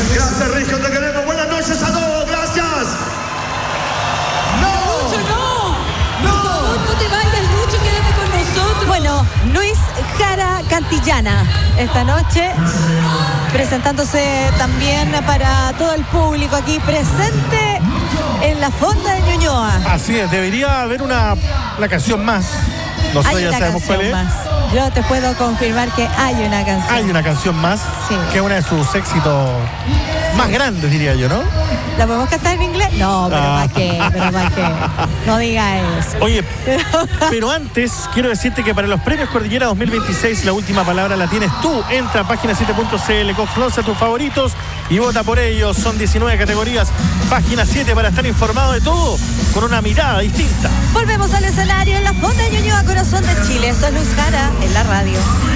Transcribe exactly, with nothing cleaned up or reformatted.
Gracias, Rigio, te queremos. Buenas noches a todos. Gracias. ¡No! Lucho, no. No. Por favor, no te vayas, Lucho, quédate con nosotros. Bueno, Luis Jara Cantillana, esta noche, presentándose también para todo el público aquí presente en la Fonda de Ñuñoa. Así es, debería haber una, una canción más. Nosotros Hay ya una sabemos cuál es. canción más. Yo te puedo confirmar que hay una canción. Hay una canción más, Sí. que es una de sus éxitos más grandes, diría yo, ¿no? ¿La podemos cantar en inglés? No, pero Ah. más que, pero más que. No diga eso. Oye, pero antes quiero decirte que para los premios Cordillera dos mil veintiséis la última palabra la tienes tú. Entra a página siete punto c l, conoce a tus favoritos y vota por ellos. Son diecinueve categorías. Página siete para estar informado de todo con una mirada distinta. Volvemos al escenario en la Fonda de Ñuñoa, corazón de Chile. Esto es Luis Jara en la radio.